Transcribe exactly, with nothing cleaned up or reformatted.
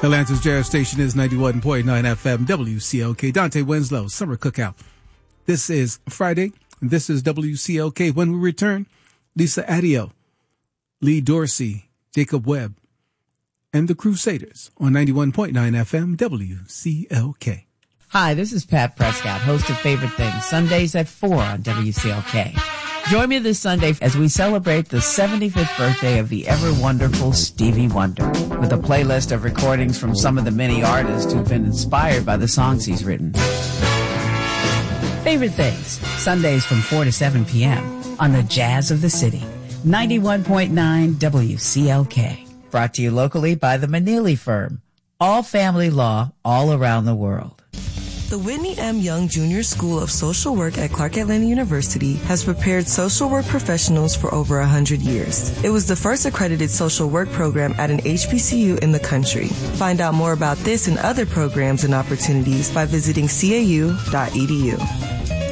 Atlanta's Jazz Station is ninety-one point nine F M, W C L K. Dante Winslow, Summer Cookout. This is Friday, and this is W C L K. When we return, Lisa Adio, Lee Dorsey, Jacob Webb, and the Crusaders on ninety-one point nine F M, W C L K. Hi, this is Pat Prescott, host of Favorite Things, Sundays at four on W C L K. Join me this Sunday as we celebrate the seventy-fifth birthday of the ever-wonderful Stevie Wonder, with a playlist of recordings from some of the many artists who've been inspired by the songs he's written. Favorite Things, Sundays from four to seven p.m. on the Jazz of the City, ninety-one point nine W C L K. Brought to you locally by the Manili Firm. All family law all around the world. The Whitney M. Young Junior School of Social Work at Clark Atlanta University has prepared social work professionals for over one hundred years. It was the first accredited social work program at an H B C U in the country. Find out more about this and other programs and opportunities by visiting C A U dot E D U.